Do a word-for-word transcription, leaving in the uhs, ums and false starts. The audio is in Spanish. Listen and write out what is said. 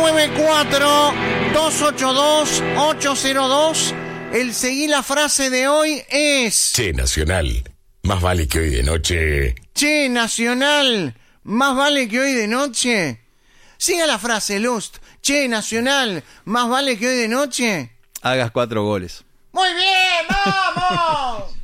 nueve cuatro, dos ocho dos, ocho cero dos. El seguí la frase de hoy es... Che, Nacional, más vale que hoy de noche... Che, Nacional, más vale que hoy de noche. Siga la frase, Lust. Che, Nacional, más vale que hoy de noche. Hagas cuatro goles. Muy bien, vamos.